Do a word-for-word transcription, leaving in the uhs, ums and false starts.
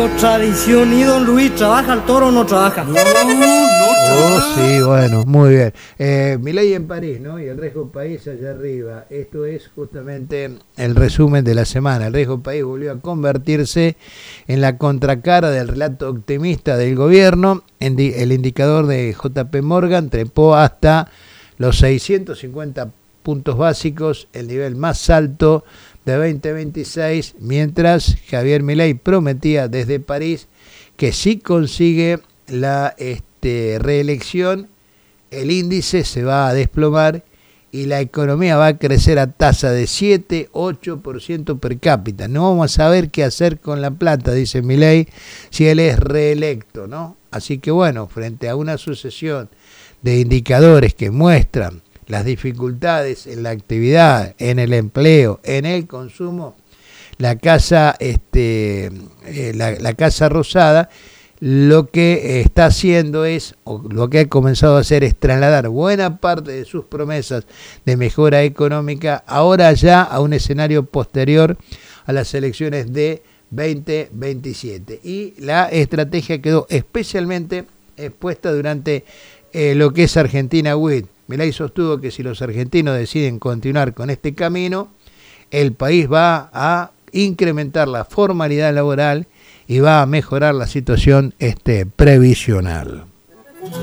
orgullo, tradición. ¿Y don Luis, trabaja el toro o no trabaja? No, no trabaja. Oh, sí, bueno, muy bien. Eh, Milei en París, ¿no? Y el Riesgo País allá arriba. Esto es justamente el resumen de la semana. El Riesgo País volvió a convertirse en la contracara del relato optimista del gobierno. El indicador de J P Morgan trepó hasta los seiscientos cincuenta puntos básicos, el nivel más alto de veinte veintiséis, mientras Javier Milei prometía desde París que si consigue la este, reelección, el índice se va a desplomar y la economía va a crecer a tasa de siete a ocho por ciento per cápita. No vamos a saber qué hacer con la plata, dice Milei, si él es reelecto, ¿no? Así que bueno, frente a una sucesión de indicadores que muestran las dificultades en la actividad, en el empleo, en el consumo, la casa, este, eh, la, la Casa Rosada lo que está haciendo es, o lo que ha comenzado a hacer es trasladar buena parte de sus promesas de mejora económica ahora ya a un escenario posterior a las elecciones de veinte veintisiete. Y la estrategia quedó especialmente expuesta durante eh, lo que es Argentina Week. Milei sostuvo que si los argentinos deciden continuar con este camino, el país va a incrementar la formalidad laboral y va a mejorar la situación este, previsional.